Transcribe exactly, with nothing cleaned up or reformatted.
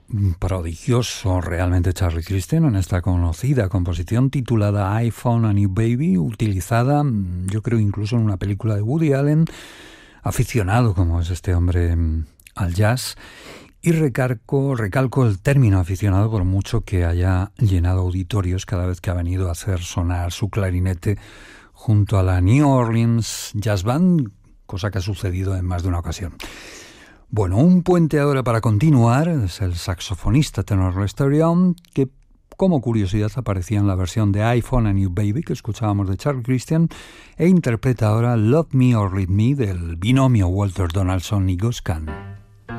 prodigioso realmente Charlie Christian en esta conocida composición titulada I Found a New Baby, utilizada yo creo incluso en una película de Woody Allen, aficionado como es este hombre al jazz. Y recargo, recalco el término aficionado por mucho que haya llenado auditorios cada vez que ha venido a hacer sonar su clarinete junto a la New Orleans Jazz Band, cosa que ha sucedido en más de una ocasión. Bueno, un puente ahora para continuar es el saxofonista tenor Lester Young, que como curiosidad aparecía en la versión de I Found a New Baby que escuchábamos de Charlie Christian e interpreta ahora Love Me or Leave Me del binomio Walter Donaldson y Gus Kahn.